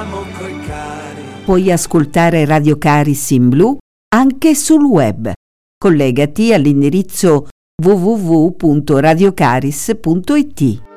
siamo coi cari. Puoi ascoltare Radio Caris in blu anche sul web. Collegati all'indirizzo www.radiocaris.it.